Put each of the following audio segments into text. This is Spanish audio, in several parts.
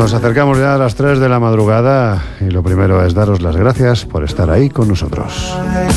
Nos acercamos ya a las 3 de la madrugada y lo primero es daros las gracias por estar ahí con nosotros.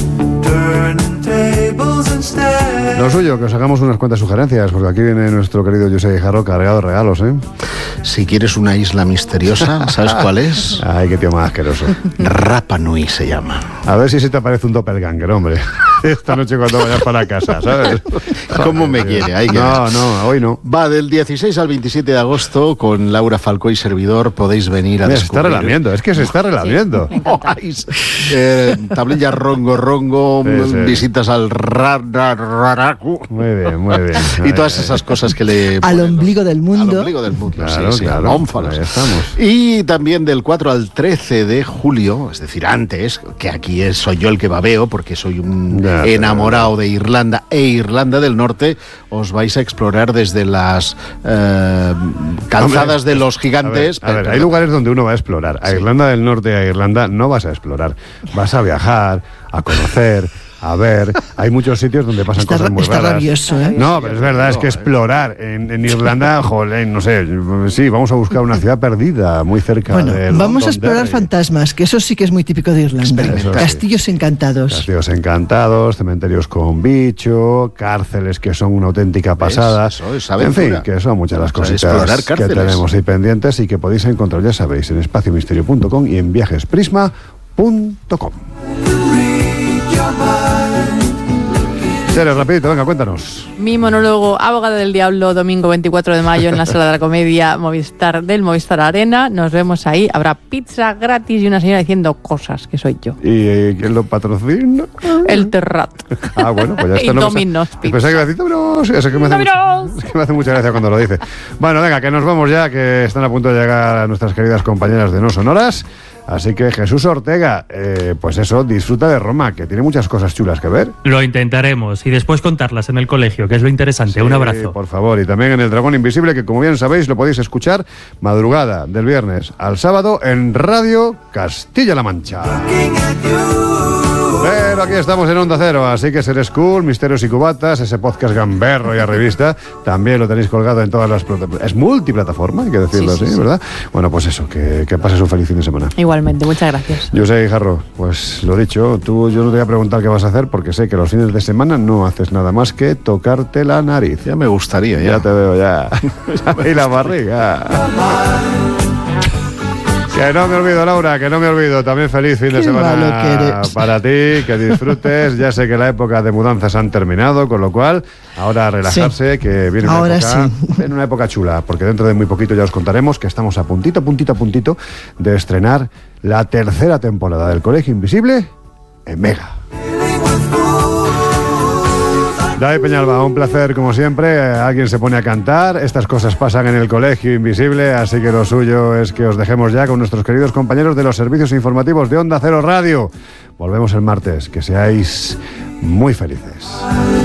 Lo suyo, que os hagamos unas cuantas sugerencias, porque aquí viene nuestro querido José Guijarro cargado de regalos, ¿eh? Si quieres una isla misteriosa, ¿sabes cuál es? Ay, qué tío más asqueroso. Rapa Nui se llama. A ver si se te aparece un doppelganger, hombre. Esta noche cuando vayas para casa, ¿sabes? ¿Cómo me quiere? Hay que no, ver. no, hoy no. Va del 16 al 27 de agosto con Laura Falcó y servidor. Podéis venir a Mira, se está descubrir. relamiendo, es que se está relamiendo. Tablilla rongo, Sí. visitas al raracu. Muy bien, muy bien. Y todas esas cosas que le Al ponen, ombligo del mundo. Al ombligo del mundo, Claro, sí, claro. ónfalos. Ahí estamos. Y también del 4 al 13 de julio, es decir, antes, que aquí soy yo el que babeo, porque soy un Ya, enamorado de Irlanda e Irlanda del Norte, os vais a explorar desde las calzadas de los gigantes. A ver, hay lugares donde uno va a explorar. A Irlanda del Norte y a Irlanda no vas a explorar. Vas a viajar, a conocer, a ver. Hay muchos sitios donde pasan cosas muy Está raras. rabioso, ¿eh? No, pero es verdad, es que explorar en Irlanda, joder, no sé, sí, vamos a buscar una ciudad perdida muy cerca Bueno, de vamos a explorar Londonderry. fantasmas, que eso sí que es muy típico de Irlanda. Eso sí. Castillos encantados. Castillos encantados, cementerios con bicho, cárceles que son una auténtica pasada. Eso es en aventura. fin, que son muchas las Vamos a cositas explorar que cárceles. tenemos ahí pendientes y que podéis encontrar, ya sabéis, en espaciomisterio.com y en viajesprisma.com. Tere, rapidito, venga, cuéntanos. Mi monólogo Abogada del Diablo, domingo 24 de mayo en la Sala de la Comedia del Movistar Arena. Nos vemos ahí. Habrá pizza gratis y una señora diciendo cosas, que soy yo. ¿Y quién lo patrocina? El Terrat. Ah, bueno, pues ya está. Y Domino's Pizza. Pensaba que iba a decir Domino's. Eso que me hace Domino's. es que me hace mucha gracia cuando lo dice. Bueno, venga, que nos vamos ya, que están a punto de llegar a nuestras queridas compañeras de No Sonoras. Así que Jesús Ortega, pues eso, disfruta de Roma, que tiene muchas cosas chulas que ver. Lo intentaremos y después contarlas en el colegio, que es lo interesante. Sí, Un abrazo. por favor, y también en El Dragón Invisible, que como bien sabéis lo podéis escuchar madrugada del viernes al sábado en Radio Castilla-La Mancha. Pero aquí estamos en Onda Cero, así que Ser School, Misterios y Cubatas, ese podcast gamberro y a revista, también lo tenéis colgado en todas las plataformas. Es multiplataforma, hay que decirlo Sí, así, sí. ¿verdad? Bueno, pues eso, que pases un feliz fin de semana. Igualmente, muchas gracias. Yo sé, Guijarro, pues lo dicho, yo no te voy a preguntar qué vas a hacer porque sé que los fines de semana no haces nada más que tocarte la nariz. Ya me gustaría, Ya te veo, ya. Y la barriga. Que no me olvido, Laura, que no me olvido. También feliz fin de Qué malo que semana eres. para ti, que disfrutes. Ya sé que la época de mudanzas han terminado, con lo cual, ahora a relajarse, que viene una época chula, porque dentro de muy poquito ya os contaremos que estamos a puntito de estrenar la tercera temporada del Colegio Invisible en Mega. David Peñalba, un placer como siempre. Alguien se pone a cantar. Estas cosas pasan en el Colegio Invisible, así que lo suyo es que os dejemos ya con nuestros queridos compañeros de los servicios informativos de Onda Cero Radio. Volvemos el martes. Que seáis muy felices.